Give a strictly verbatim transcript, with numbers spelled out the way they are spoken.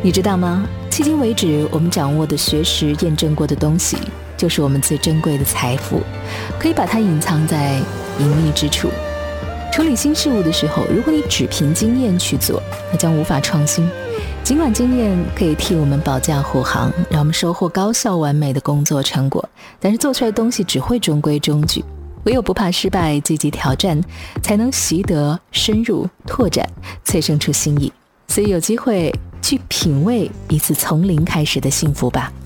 你知道吗？迄今为止，我们掌握的学识验证过的东西，就是我们最珍贵的财富，可以把它隐藏在隐秘之处。处理新事物的时候，如果你只凭经验去做，那将无法创新。尽管经验可以替我们保驾护航，让我们收获高效完美的工作成果，但是做出来的东西只会中规中矩。唯有不怕失败，积极挑战，才能习得深入拓展，催生出新意。所以有机会去品味一次从零开始的幸福吧。